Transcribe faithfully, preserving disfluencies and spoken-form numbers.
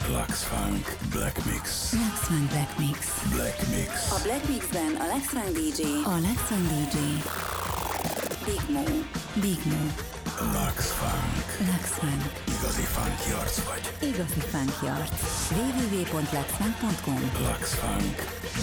Lux Funk Black Mix. Lux Funk Black Mix. Black Mix. A Black Mixben a Lux Funk dé dzsé. A Lux Funk dé dzsé. Big Mo. Big Mo. Lux Funk. Lux Funk. Igazi funky arc vagy. Igazi funky arc. double-u double-u double-u pont lux funk pont com. Lux Funk